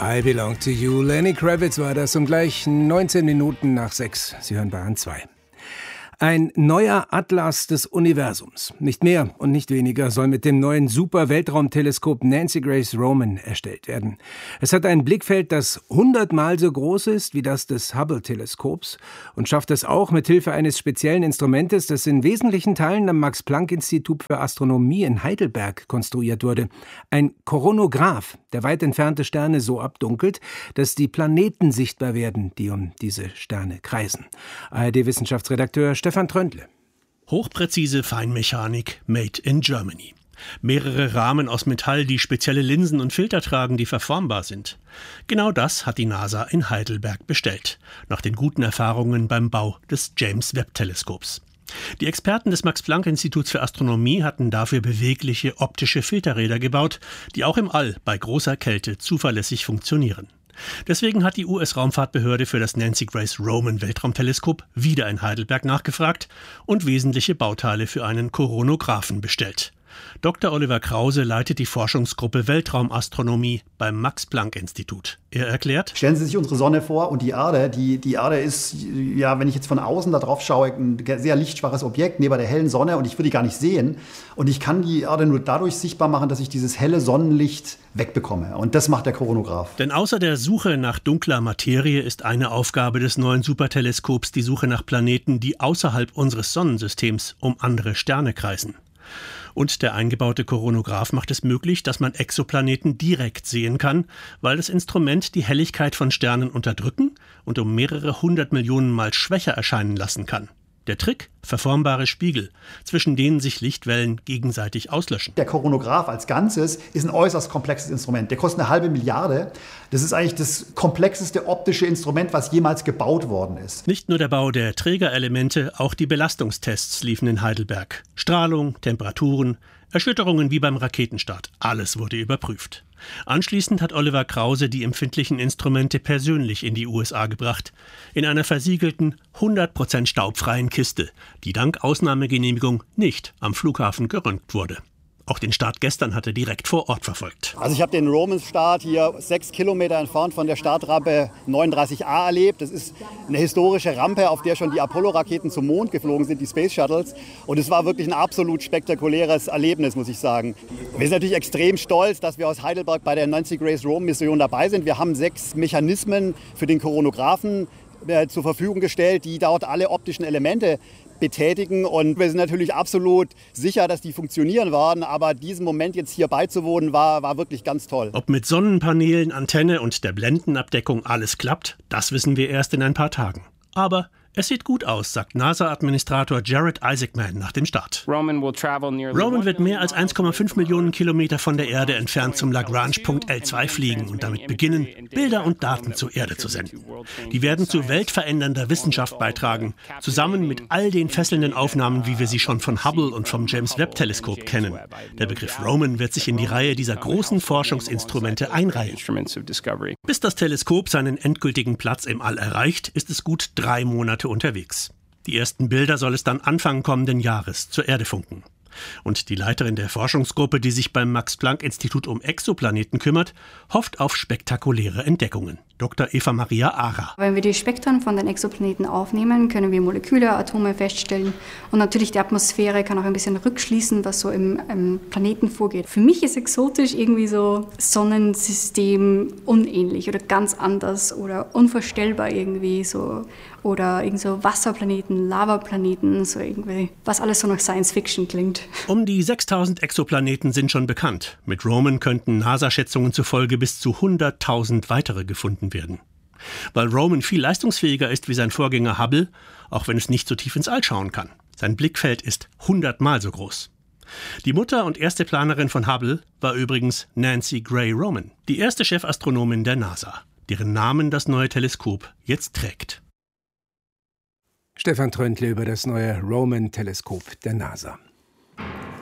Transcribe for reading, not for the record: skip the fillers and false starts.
I Belong to You. Lenny Kravitz war das um gleich 19 Minuten nach 6. Sie hören Bayern 2. Ein neuer Atlas des Universums, nicht mehr und nicht weniger, soll mit dem neuen Super-Weltraumteleskop Nancy Grace Roman erstellt werden. Es hat ein Blickfeld, das 100-mal so groß ist wie das des Hubble-Teleskops und schafft es auch mit Hilfe eines speziellen Instrumentes, das in wesentlichen Teilen am Max-Planck-Institut für Astronomie in Heidelberg konstruiert wurde. Ein Koronograph, der weit entfernte Sterne so abdunkelt, dass die Planeten sichtbar werden, die um diese Sterne kreisen. ARD-Wissenschaftsredakteur Stefan Tröndle. Hochpräzise Feinmechanik made in Germany. Mehrere Rahmen aus Metall, die spezielle Linsen und Filter tragen, die verformbar sind. Genau das hat die NASA in Heidelberg bestellt, nach den guten Erfahrungen beim Bau des James-Webb-Teleskops. Die Experten des Max-Planck-Instituts für Astronomie hatten dafür bewegliche optische Filterräder gebaut, die auch im All bei großer Kälte zuverlässig funktionieren. Deswegen hat die US-Raumfahrtbehörde für das Nancy Grace Roman Weltraumteleskop wieder in Heidelberg nachgefragt und wesentliche Bauteile für einen Koronographen bestellt. Dr. Oliver Krause leitet die Forschungsgruppe Weltraumastronomie beim Max-Planck-Institut. Er erklärt: Stellen Sie sich unsere Sonne vor und die Erde. Die Erde ist, ja, wenn ich jetzt von außen da drauf schaue, ein sehr lichtschwaches Objekt neben der hellen Sonne und ich würde die gar nicht sehen. Und ich kann die Erde nur dadurch sichtbar machen, dass ich dieses helle Sonnenlicht wegbekomme. Und das macht der Koronograph. Denn außer der Suche nach dunkler Materie ist eine Aufgabe des neuen Superteleskops die Suche nach Planeten, die außerhalb unseres Sonnensystems um andere Sterne kreisen. Und der eingebaute Koronograph macht es möglich, dass man Exoplaneten direkt sehen kann, weil das Instrument die Helligkeit von Sternen unterdrücken und um mehrere 100 Millionen Mal schwächer erscheinen lassen kann. Der Trick? Verformbare Spiegel, zwischen denen sich Lichtwellen gegenseitig auslöschen. Der Koronograph als Ganzes ist ein äußerst komplexes Instrument. Der kostet 1,5 Milliarde. Das ist eigentlich das komplexeste optische Instrument, was jemals gebaut worden ist. Nicht nur der Bau der Trägerelemente, auch die Belastungstests liefen in Heidelberg. Strahlung, Temperaturen, Erschütterungen wie beim Raketenstart. Alles wurde überprüft. Anschließend hat Oliver Krause die empfindlichen Instrumente persönlich in die USA gebracht. In einer versiegelten, 100% staubfreien Kiste, die dank Ausnahmegenehmigung nicht am Flughafen geröntgt wurde. Auch den Start gestern hat er direkt vor Ort verfolgt. Also ich habe den Roman-Start hier 6 Kilometer entfernt von der Startrampe 39A erlebt. Das ist eine historische Rampe, auf der schon die Apollo-Raketen zum Mond geflogen sind, die Space Shuttles. Und es war wirklich ein absolut spektakuläres Erlebnis, muss ich sagen. Wir sind natürlich extrem stolz, dass wir aus Heidelberg bei der Nancy Grace Roman-Mission dabei sind. Wir haben 6 Mechanismen für den Koronographen zur Verfügung gestellt, die dort alle optischen Elemente betätigen. Und wir sind natürlich absolut sicher, dass die funktionieren werden. Aber diesem Moment jetzt hier beizuwohnen, war wirklich ganz toll. Ob mit Sonnenpaneelen, Antenne und der Blendenabdeckung alles klappt, das wissen wir erst in ein paar Tagen. Aber es sieht gut aus, sagt NASA-Administrator Jared Isaacman nach dem Start. Roman wird mehr als 1,5 Millionen Kilometer von der Erde entfernt zum Lagrange-Punkt L2 fliegen und damit beginnen, Bilder und Daten zur Erde zu senden. Die werden zu weltverändernder Wissenschaft beitragen, zusammen mit all den fesselnden Aufnahmen, wie wir sie schon von Hubble und vom James-Webb-Teleskop kennen. Der Begriff Roman wird sich in die Reihe dieser großen Forschungsinstrumente einreihen. Bis das Teleskop seinen endgültigen Platz im All erreicht, ist es gut 3 Monate unterwegs. Die ersten Bilder soll es dann Anfang kommenden Jahres zur Erde funken. Und die Leiterin der Forschungsgruppe, die sich beim Max-Planck-Institut um Exoplaneten kümmert, hofft auf spektakuläre Entdeckungen. Dr. Eva Maria Ara. Wenn wir die Spektren von den Exoplaneten aufnehmen, können wir Moleküle, Atome feststellen. Und natürlich die Atmosphäre kann auch ein bisschen rückschließen, was so im Planeten vorgeht. Für mich ist exotisch irgendwie so Sonnensystem unähnlich oder ganz anders oder unvorstellbar irgendwie so. Oder irgend so Wasserplaneten, Lavaplaneten, so irgendwie, was alles so nach Science Fiction klingt. Um die 6000 Exoplaneten sind schon bekannt. Mit Roman könnten NASA-Schätzungen zufolge bis zu 100.000 weitere gefunden werden. Weil Roman viel leistungsfähiger ist wie sein Vorgänger Hubble, auch wenn es nicht so tief ins All schauen kann. Sein Blickfeld ist 100-mal so groß. Die Mutter und erste Planerin von Hubble war übrigens Nancy Gray Roman, die erste Chefastronomin der NASA, deren Namen das neue Teleskop jetzt trägt. Stefan Tröndle über das neue Roman-Teleskop der NASA.